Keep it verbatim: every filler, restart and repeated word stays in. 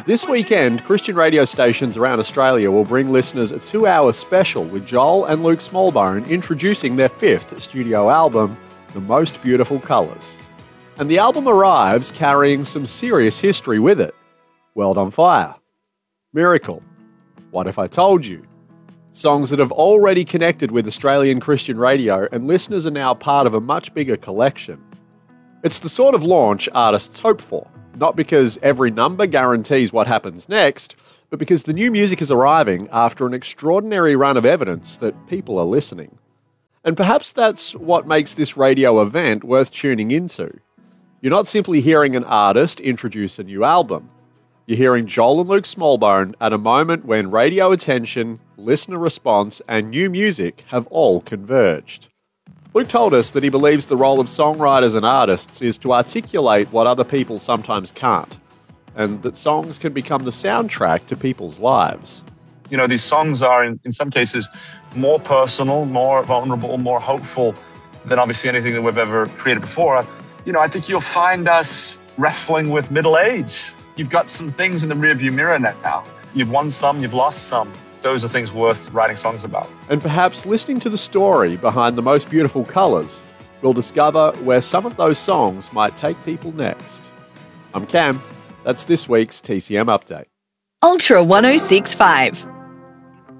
This weekend, Christian radio stations around Australia will bring listeners a two-hour special with Joel and Luke Smallbone introducing their fifth studio album, The Most Beautiful Colours. And the album arrives carrying some serious history with it. World on Fire, Miracle, What If I Told You? Songs that have already connected with Australian Christian radio, and listeners are now part of a much bigger collection. It's the sort of launch artists hope for, not because every number guarantees what happens next, but because the new music is arriving after an extraordinary run of evidence that people are listening. And perhaps that's what makes this radio event worth tuning into. You're not simply hearing an artist introduce a new album. You're hearing Joel and Luke Smallbone at a moment when radio attention, listener response, and new music have all converged. Luke told us that he believes the role of songwriters and artists is to articulate what other people sometimes can't, and that songs can become the soundtrack to people's lives. You know, these songs are, in, in some cases, more personal, more vulnerable, more hopeful than obviously anything that we've ever created before. You know, I think you'll find us wrestling with middle age. You've got some things in the rearview mirror now. You've won some, you've lost some. Those are things worth writing songs about. And perhaps listening to the story behind The Most Beautiful Colours, we'll discover where some of those songs might take people next. I'm Cam. That's this week's T C M Update. Ultra one oh six point five.